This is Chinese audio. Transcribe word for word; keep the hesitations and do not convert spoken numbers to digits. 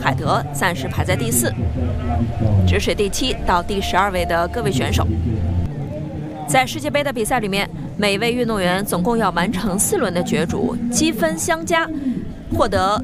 海德暂时排在第四，只是第七到第十二位的各位选手。在世界杯的比赛里面，每位运动员总共要完成四轮的角逐，积分相加，获得